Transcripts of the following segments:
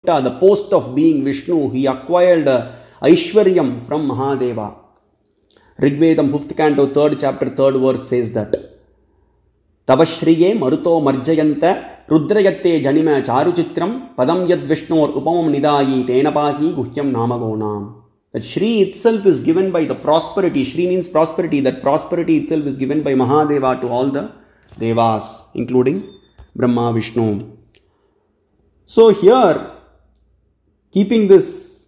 Bhukta, the post of being Vishnu. He acquired Aishwaryam from Mahadeva. Rigvedam 5th canto 3rd chapter 3rd verse says that Tavashriye maruto marjayanta rudrayate janima charuchitram padam yad vishnor upamam nidayi tenapasi guhyam namagonam. That Shri itself is given by the prosperity. Shri means prosperity. That prosperity itself is given by Mahadeva to all the Devas, including Brahma, Vishnu. So here, keeping this,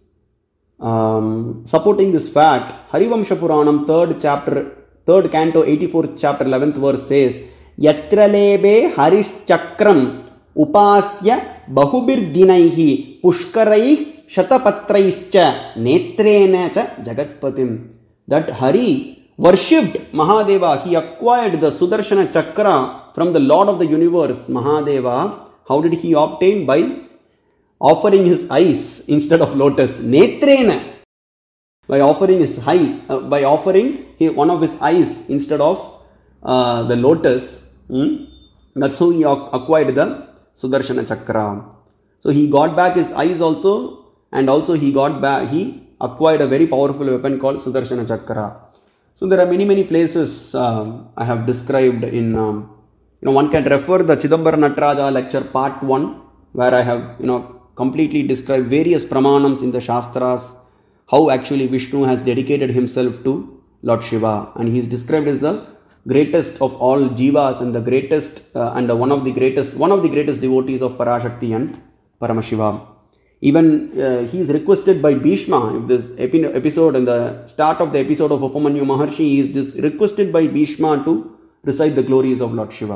supporting this fact, Harivamsha Puranam 3rd chapter, 3rd canto 84th chapter 11th verse says, Yatra lebe haris chakram upasya bahubirdinaihi pushkaraih Shatapatraischa Netrena cha Jagatpatim. That Hari worshipped Mahadeva. He acquired the Sudarshana Chakra from the Lord of the universe, Mahadeva. How did he obtain? By offering his eyes instead of lotus. Netrena. By offering his eyes, by offering one of his eyes instead of the lotus. That's how he acquired the Sudarshana Chakra. So he got back his eyes also. And also he acquired a very powerful weapon called Sudarshana Chakra. So there are many places I have described in, one can refer the Chidambara Nataraja lecture part 1, where I have, completely described various pramanams in the Shastras, how actually Vishnu has dedicated himself to Lord Shiva. And he is described as the greatest of all Jivas and the greatest, and one of the greatest devotees of Parashakti and Paramashiva. Even he is requested by Bhishma. If this episode, in the start of the episode of Upamanyu Maharshi, he is requested by Bhishma to recite the glories of Lord Shiva.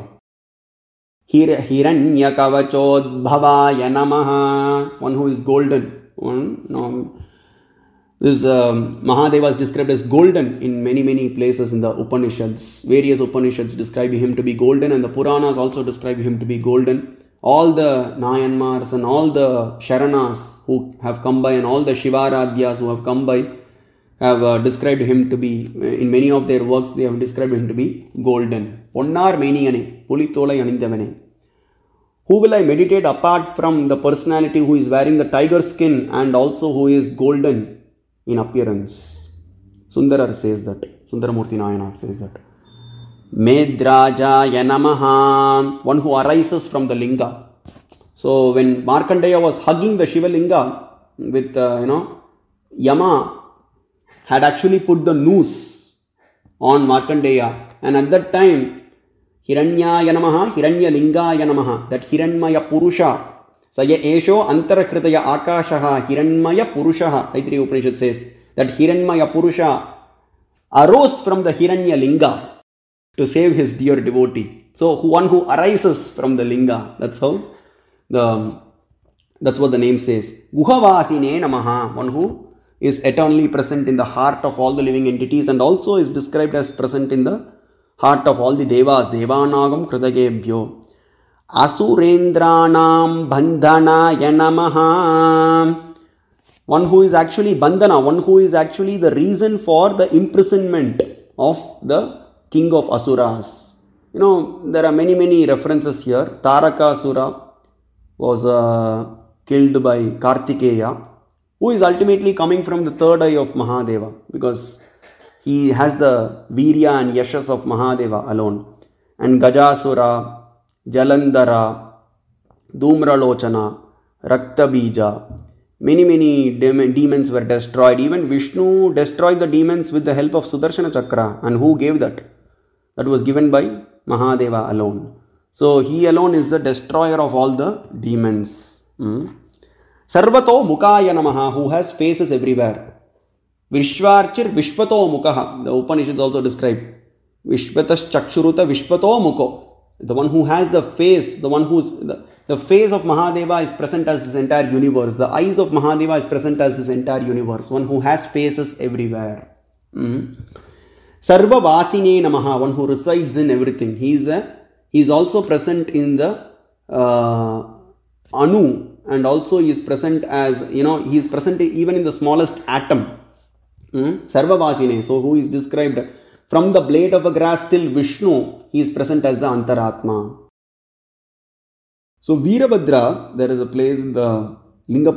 Hiranya Kavachodbhavaya Namaha, one who is golden. This Mahadeva is described as golden in many places in the Upanishads. Various Upanishads describe him to be golden, and the Puranas also describe him to be golden. All the Nayanmars and all the Sharanas who have come by and all the Shivaradhyas who have come by have described him to be, in many of their works, they have described him to be golden. Ponnar Meniyane, Pulitolai Anindavane. Who will I meditate apart from the personality who is wearing the tiger skin and also who is golden in appearance? Sundarar says that. Sundaramurti Nayanar says that. Medrajaya Namaha, one who arises from the linga. So when Markandeya was hugging the Shiva linga with, Yama had actually put the noose on Markandeya, and at that time, Hiranyaya Namaha, Hiranya Lingaya Namaha, that Hiranmaya Purusha, Saya Esho Antarakritaya Akashaha, Hiranmaya Purushaha, Taittiriya Upanishad says, that Hiranmaya Purusha arose from the Hiranya Linga to save his dear devotee. So one who arises from the linga. That's what the name says. Guhavasine Namaha, one who is eternally present in the heart of all the living entities and also is described as present in the heart of all the devas. Devanagam Kritagebhyo. Asurendranam Bandhanaya Namaha, one who is actually Bandhana, one who is actually the reason for the imprisonment of the king of Asuras. There are many references here. Tarakasura was killed by Kartikeya, who is ultimately coming from the third eye of Mahadeva, because he has the Virya and Yashas of Mahadeva alone. And Gajasura, Jalandhara, Dhumralochana, Raktabija, many demons were destroyed. Even Vishnu destroyed the demons with the help of Sudarshana Chakra. And who gave that? That was given by Mahadeva alone. So he alone is the destroyer of all the demons. Sarvato Mukaya Namaha, who has faces everywhere. Vishvarchir Vishpato Mukaha. The Upanishads also describe Vishpatas Chakshuruta Vishpato Muko. The one who has the face, the one who's the face of Mahadeva is present as this entire universe. The eyes of Mahadeva is present as this entire universe. One who has faces everywhere. Sarva Vasine Namaha, one who resides in everything. He is also present in the Anu, and also he is present as, he is present even in the smallest atom. Sarva Vasine, so who is described from the blade of a grass till Vishnu, he is present as the Antaratma. So Veerabhadra, there is a place in the Linga